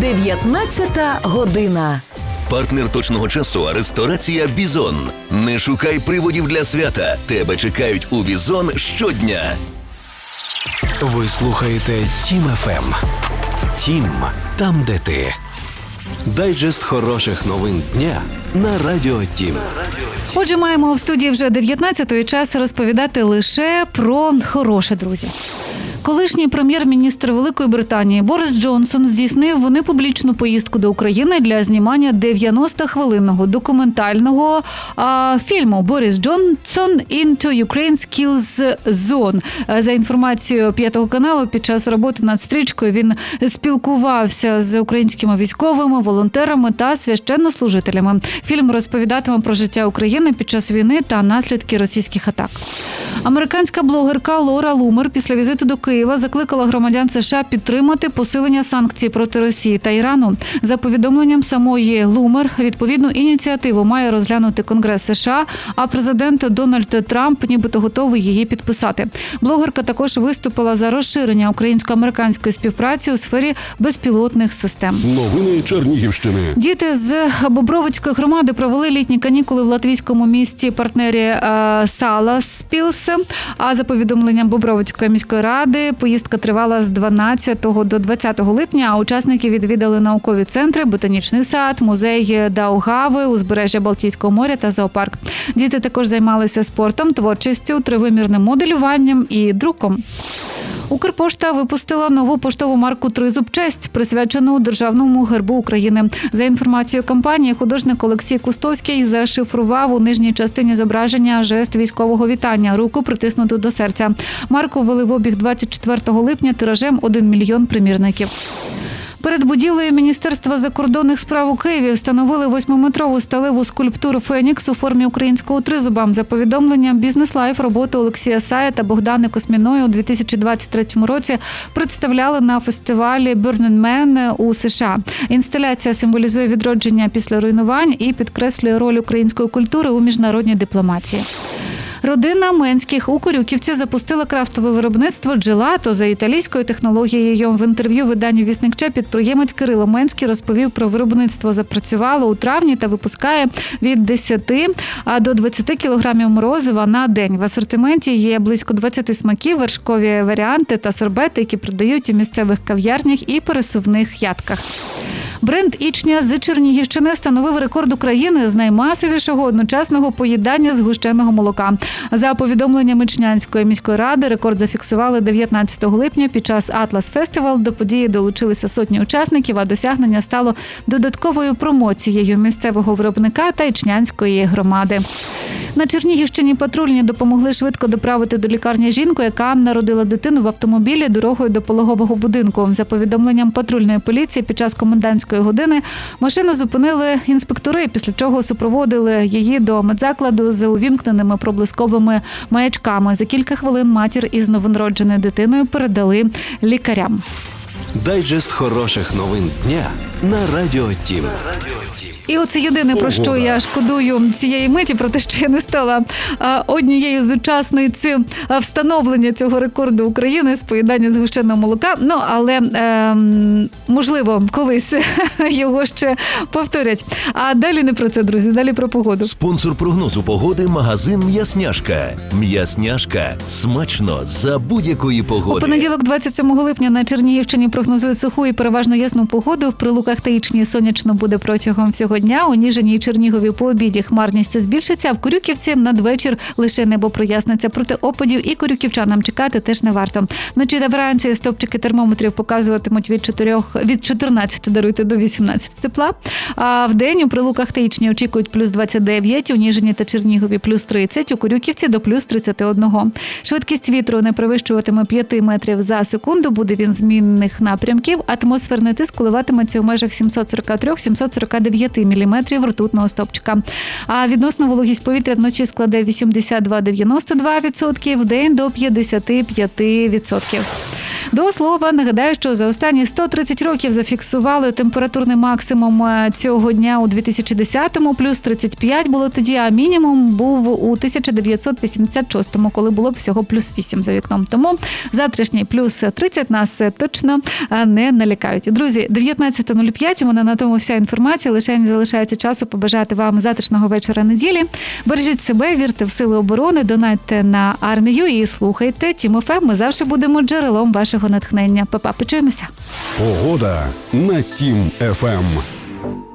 19 година. Партнер точного часу – ресторація «Бізон». Не шукай приводів для свята. Тебе чекають у «Бізон» щодня. Ви слухаєте Тім ФМ. Тім – там, де ти. Дайджест хороших новин дня на Радіо Тім. Отже, маємо в студії вже 19-й час розповідати лише про хороше, друзі. Колишній прем'єр-міністр Великої Британії Борис Джонсон здійснив непублічну поїздку до України для знімання 90-хвилинного документального фільму «Борис Джонсон into Ukraine Skills Zone». За інформацією П'ятого каналу, під час роботи над стрічкою він спілкувався з українськими військовими, волонтерами та священнослужителями. Фільм розповідатиме про життя України під час війни та наслідки російських атак. Американська блогерка Лора Лумер після візиту до Києва закликала громадян США підтримати посилення санкцій проти Росії та Ірану. За повідомленням самої Лумер, відповідну ініціативу має розглянути Конгрес США, а президент Дональд Трамп нібито готовий її підписати. Блогерка також виступила за розширення українсько-американської співпраці у сфері безпілотних систем. Новини Чернігівщини. Діти з Бобровицької громади провели літні канікули в латвійському місті-партнері Саласпілс. А за повідомленням Бобровицької міської ради, поїздка тривала з 12 до 20 липня, а учасники відвідали наукові центри, ботанічний сад, музей Даугави, узбережжя Балтійського моря та зоопарк. Діти також займалися спортом, творчістю, тривимірним моделюванням і друком. Укрпошта випустила нову поштову марку «Тризуб Честь», присвячену Державному гербу України. За інформацією компанії, художник Олексій Кустовський зашифрував у нижній частині зображення жест військового вітання, руку притиснуту до серця. Марку ввели в обіг 24 липня тиражем 1 мільйон примірників. Перед будівлею Міністерства закордонних справ у Києві встановили 8-метрову сталеву скульптуру «Фенікс» у формі українського тризуба. За повідомленням «Бізнес Лайф», роботу Олексія Сая та Богдани Косміної у 2023 році представляли на фестивалі Burning Man у США. Інсталяція символізує відродження після руйнувань і підкреслює роль української культури у міжнародній дипломатії. Родина Менських у Корюківці запустила крафтове виробництво джелато за італійською технологією. В інтерв'ю виданню «Вісник Че» підприємець Кирило Менський розповів про виробництво. Запрацювало у травні та випускає від 10 до 20 кілограмів морозива на день. В асортименті є близько 20 смаків, вершкові варіанти та сорбети, які продають у місцевих кав'ярнях і пересувних ядках. Бренд «Ічня» з Чернігівщини встановив рекорд України з наймасовішого одночасного поїдання згущеного молока. За повідомленням Ічнянської міської ради, рекорд зафіксували 19 липня під час «Атлас Фестивал». До події долучилися сотні учасників, а досягнення стало додатковою промоцією місцевого виробника та Ічнянської громади. На Чернігівщині патрульні допомогли швидко доправити до лікарні жінку, яка народила дитину в автомобілі дорогою до пологового будинку. За повідомленням патрульної поліції, під час комендантської години машину зупинили інспектори, після чого супроводили її до медзакладу з увімкненими проблисковими маячками. За кілька хвилин матір із новонародженою дитиною передали лікарям. Дайджест хороших новин дня на Радіо Тім. І оце єдине, про що я шкодую цієї миті, про те, що я не стала однією з учасниць встановлення цього рекорду України з поїдання згущеного молока. Ну, але, можливо, колись його ще повторять. А далі не про це, друзі, далі про погоду. Спонсор прогнозу погоди – магазин «М'ясняшка». «М'ясняшка» – смачно за будь-якої погоди. У понеділок, 27 липня, на Чернігівщині прогнозують суху і переважно ясну погоду. В Прилуках та Ічні сонячно буде протягом всього дня. У Ніжині і Чернігові по обіді хмарність збільшиться, а в Корюківці надвечір лише небо проясниться. Проте опадів і корюківчанам чекати теж не варто. Вночі та вранці стопчики термометрів показуватимуть від 14 до 18 тепла. А вдень у Прилуках та Ічні очікують плюс 29, у Ніжині та Чернігові плюс 30, у Корюківці до плюс 31. Швидкість вітру не перевищуватиме 5 метрів за секунду, буде він змінних напрямків. Атмосферний тиск коливатиметься у межах 743-749 міліметрів ртутного стовпчика. А відносно вологість повітря вночі складе 82-92%, вдень до 55%. До слова, нагадаю, що за останні 130 років зафіксували температурний максимум цього дня у 2010-му, плюс 35 було тоді, а мінімум був у 1986-му, коли було всього плюс 8 за вікном. Тому завтрашній плюс 30 нас точно не налякають. Друзі, 19.05, у мене на тому вся інформація, лише не залишається часу побажати вам затишного вечора неділі. Бережіть себе, вірте в сили оборони, донатьте на армію і слухайте Тім ФМ. Ми завжди будемо джерелом вашого натхнення. Па-па, почуємося. Погода на Тім ФМ.